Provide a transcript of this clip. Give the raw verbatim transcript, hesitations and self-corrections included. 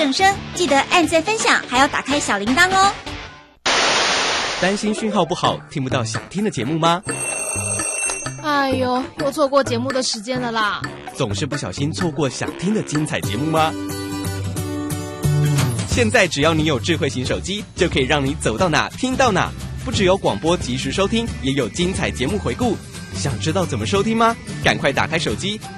正声，记得按赞分享，还要打开小铃铛哦。 担心讯号不好，听不到想听的节目吗？ 哎呦，又错过节目的时间了啦！ 总是不小心错过想听的精彩节目吗？现在只要你有智慧型手机，就可以让你走到哪听到哪。不只有广播及时收听，也有精彩节目回顾。想知道怎么收听吗？赶快打开手机，